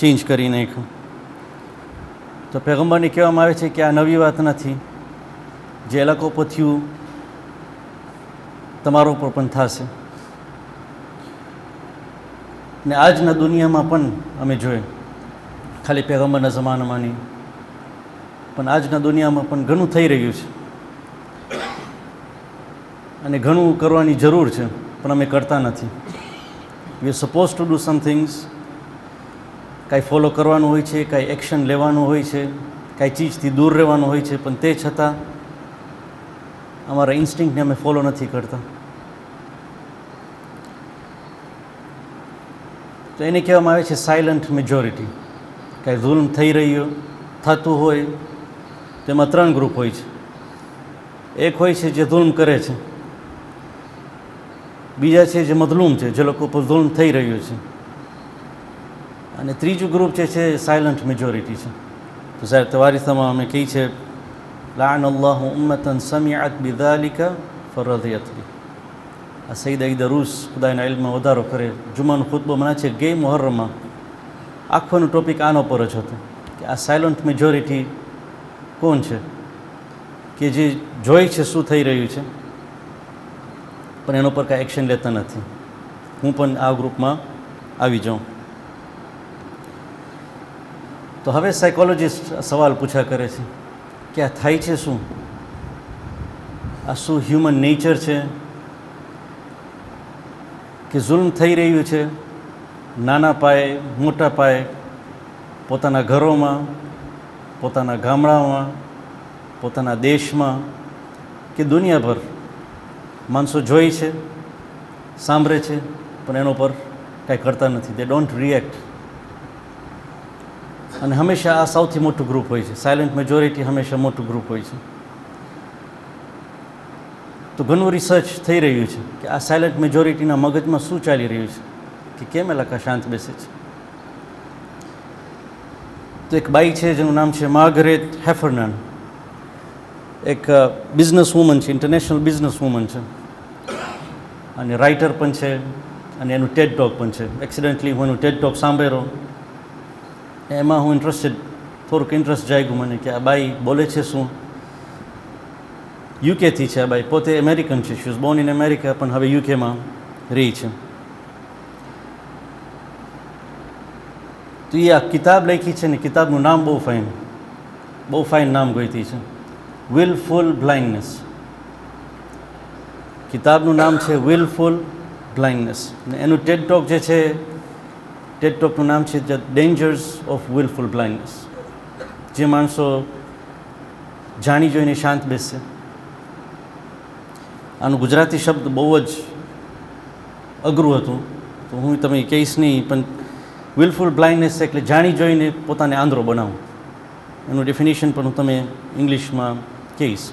Change કરી નાખ્યું. તો પૈગંબરને કહેવામાં આવે છે કે આ નવી વાત નથી, જે એ લોકો પર થયું તમારો ઉપર પણ થશે. ને આજના દુનિયામાં પણ અમે જોઈએ, ખાલી પૈગંબરના જમાનામાં નહીં, પણ આજના દુનિયામાં પણ ઘણું થઈ રહ્યું છે અને ઘણું કરવાની જરૂર છે, પણ અમે કરતા નથી. We are suppose to do sum things. કાંઈ ફોલો કરવાનું હોય છે, કાંઈ એક્શન લેવાનું હોય છે, કાંઈ ચીજથી દૂર રહેવાનું હોય છે, પણ તે છતાં અમારા ઇન્સ્ટિંક્ટને અમે ફોલો નથી કરતા. તો એને કહેવામાં આવે છે સાયલન્ટ મેજોરિટી. કાંઈ જુલ્મ થતું હોય તો એમાં 3 ગ્રુપ હોય છે. એક હોય છે જે જુલ્મ કરે છે, બીજા છે જે મઝલૂમ છે, જે લોકો પર જુલ્મ થઈ રહ્યું છે, અને ત્રીજું ગ્રુપ છે સાયલન્ટ મેજોરિટી છે. તો સાહેબ તવારીસામાં અમે કહી છે લાઅન અલ્લાહુ ઉમ્મતન સમિઅત બિઝાલિકા ફરદિયત બી. આ સઈદ ઈદ રૂસ ખુદાના ઇલ્મમાં વધારો કરે, જુમાનો ખુતબો મને છે ગઈ મુહર્રમમાં આખોનો ટોપિક આનો પર જ હતો કે આ સાયલન્ટ મેજોરિટી કોણ છે કે જે જોઈ છે શું થઈ રહ્યું છે, પણ એના પર કાંઈ એક્શન લેતા નથી. હું પણ આ ગ્રુપમાં આવી જાઉં. તો હવે સાયકોલોજીસ્ટ સવાલ પૂછ્યા કરે છે કે આ થાય છે શું? આ શું હ્યુમન નેચર છે કે જુલ્મ થઈ રહ્યું છે નાના પાયે, મોટા પાયે, પોતાના ઘરોમાં, પોતાના ગામડામાં, પોતાના દેશમાં કે દુનિયાભર? માણસો જોઈ છે, સાંભળે છે, પણ એનો પર કાંઈ કરતા નથી. દે ડોન્ટ રિએક્ટ. અને હંમેશા આ સૌથી મોટું ગ્રુપ હોય છે. સાયલન્ટ મેજોરિટી હંમેશા મોટું ગ્રુપ હોય છે. તો ઘણું રિસર્ચ થઈ રહ્યું છે કે આ સાયલન્ટ મેજોરિટીના મગજમાં શું ચાલી રહ્યું છે કે કેમ એ લોકો શાંત બેસે છે. તો એક બાઈ છે જેનું નામ છે માર્ગરેટ હેફરનન. એક બિઝનેસ વુમન છે, ઇન્ટરનેશનલ બિઝનેસ વુમન છે, અને રાઇટર પણ છે, અને એનું ટેડ ટોક પણ છે. એક્સિડન્ટલી હું એનું ટેડ ટોક સાંભળ્યો, એમાં હું થોડુંક ઇન્ટરેસ્ટ જાગ્યું મને કે આ બાઈ બોલે છે શું. યુકેથી છે આ બાઈ, પોતે અમેરિકન છે. She was Born in America, પણ હવે યુકેમાં રહી છે. તો એ આ કિતાબ લખી છે ને, કિતાબનું નામ બહુ ફાઇન નામ ગોઈતી છે, વિલફુલ બ્લાઇન્ડનેસ. કિતાબનું નામ છે વિલફુલ બ્લાઇન્ડનેસ. ને એનું ટેડ ટોક જે છે, ટેડ ટોકનું નામ છે ધ ડેન્જર્સ ઓફ વિલફુલ બ્લાઇન્ડનેસ. જે માણસો જાણી જોઈને શાંત બેસશે. આનું ગુજરાતી શબ્દ બહુ જ અઘરું હતું, તો હું તમે કહીશ નહીં, પણ વિલફુલ બ્લાઇન્ડનેસ એટલે જાણી જોઈને પોતાને આંધળો બનાવવું. એનું ડેફિનેશન પણ હું તમે ઇંગ્લિશમાં કહીશ.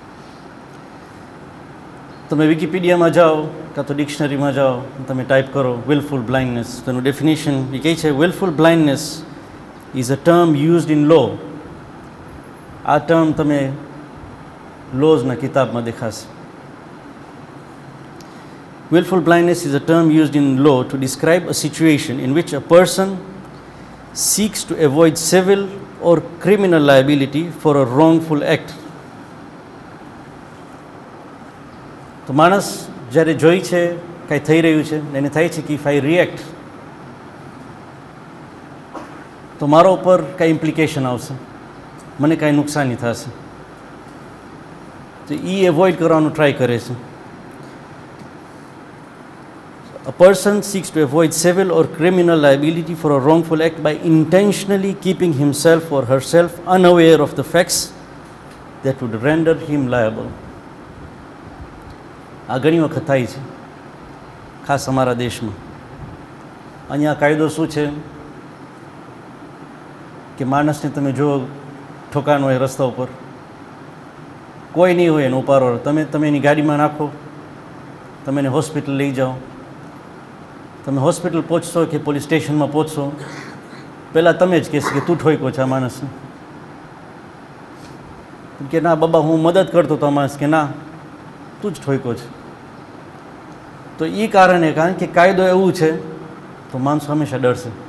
તમે વિકિપીડિયામાં જાઓ કાં તો ડિક્શનરીમાં જાઓ, તમે ટાઈપ કરો વિલફુલ બ્લાઇન્ડનેસ, તો એનું ડેફિનેશન એ કહે છે વિલફુલ blindness is a term used in law. આ ટર્મ તમે લોઝના કિતાબમાં દેખાશે. Willful blindness is a term used in law to describe a situation in which a person seeks to avoid civil or criminal liability for a wrongful act. તો માણસ જ્યારે જોઈ છે કાંઈ થઈ રહ્યું છે, એને થાય છે કે ઇફ આઈ રિએક્ટ તો મારા ઉપર કાંઈ ઇમ્પ્લિકેશન આવશે, મને કાંઈ નુકસાની થશે, તો એ એવોઇડ કરવાનું ટ્રાય કરે છે. A person seeks to avoid civil or criminal liability for a wrongful act by intentionally keeping himself or herself unaware of the facts that would render him liable. આ ઘણી વખત થાય છે, ખાસ અમારા દેશમાં. અહીંયા કાયદો શું છે કે માણસને તમે જો ઠોકાણ હોય રસ્તા ઉપર, કોઈ નહીં હોય એનો ઉપાડો, તમે એની ગાડીમાં નાખો, તમે એને હોસ્પિટલ લઈ જાઓ. તમે હોસ્પિટલ પહોંચશો કે પોલીસ સ્ટેશનમાં પહોંચશો, પહેલાં તમે જ કહેશો કે તું ઠોક્યો છે આ માણસને, કે ના બાબા હું મદદ કરતો તો આ માણસ કે ના તું જ ઠોક્યો છે. તો એ કારણ કે કાયદો એવું છે તો માણસો હંમેશા ડરશે.